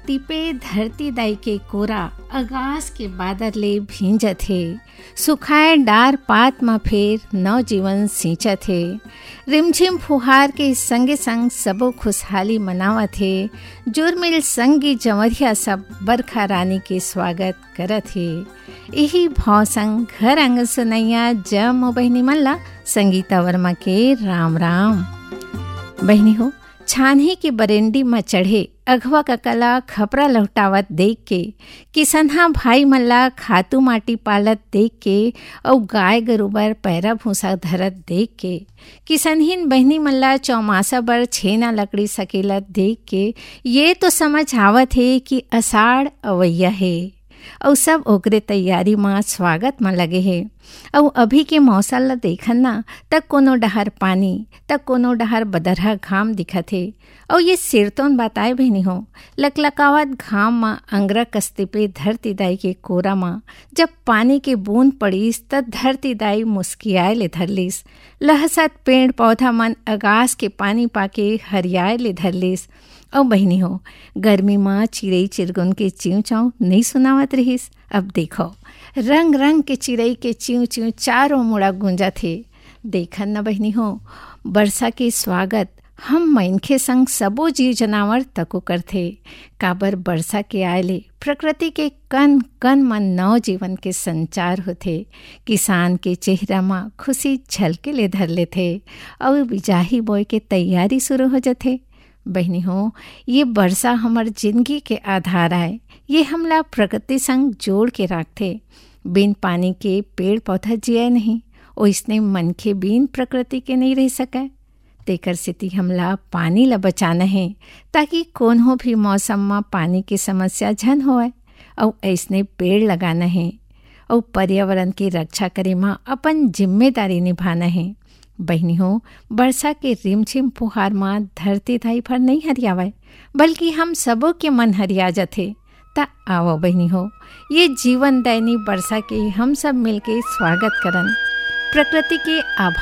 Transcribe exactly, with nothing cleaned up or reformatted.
तख्ती पे धरती दाई के कोरा आगास के बादर ले भींजत हे। सुखाए डार पात म फेर नव जीवन सींचत हे। रिमझिम फुहार के संगे संग सबो खुशहाली मनावत हे। जुर्मिल संगी जंवरिया सब बरखा रानी के स्वागत करत हे। यही भाव संग घर आंगन सुनैया जम बहनी मल्ला संगीता वर्मा के राम राम। बहनी हो, छानही के बरेंडी में चढ़े अघवा का कला खपरा लौटावत देख के, किसनहा भाई मल्ला खातू माटी पालत देख के और गाय गरुबर पैरा भूसा धरत देख के, किसनहीन बहनी मल्ला चौमासा बर छेना लकड़ी सकेलत देख के ये तो समझ आवत है कि अषाढ़ अवैया है और सब ओकरे तैयारी में स्वागत में लगे है। और अभी के मौसम ला देखन ना तक कोनो डहर पानी तक कोनो डहर बदरहा घाम दिखत है। और ये सिरतोन बताए भी नहीं हो लकलकावत घाम में अंगरा कस्ते पे धरती दाई के कोरा में जब पानी के बूंद पड़ीस तब धरती दाई मुस्कियाए ले धरलीस। लहसत पेड़ पौधा मन आगास के पानी पाके हरियाए ले धरलीस। और बहनी हो, गर्मी माँ चिड़ई चिरगुन के चिंव चाँव नहीं सुनावत रहीस। अब देखो रंग रंग के चिड़ई के चिंव चिंव चारों मुड़ा गूंजा थे। देखन न बहनी हो, वर्षा के स्वागत हम मनखे संग सबो जीव जनावर तको करथे। काबर वर्षा के आयले प्रकृति के कन कन मन नव जीवन के संचार होथे। किसान के चेहरा में खुशी झलके ले धर लेथे और बिजाही बोए के तैयारी शुरू हो जाथे। बहनी हो, ये वर्षा हमार जिंदगी के आधार है। ये हमला प्रकृति संग जोड़ के रखते। बिन पानी के पेड़ पौधा जिया नहीं, और इसने मनखे बिन प्रकृति के नहीं रह सके। तेकर सेती हमला पानी ला बचाना है ताकि कोनो भी मौसम में पानी की समस्या झन होए। और ऐसने पेड़ लगाना है और पर्यावरण की रक्षा करे में अपन जिम्मेदारी निभाना है। बहनी हो, वर्षा के रिमझिम फुहार में धरती दाई पर नहीं हरियावे बल्कि हम सबों के मन हरिया जाते। ता आओ बहनी हो, ये जीवन दायनी वर्षा के हम सब मिलके स्वागत करन। प्रकृति के आभार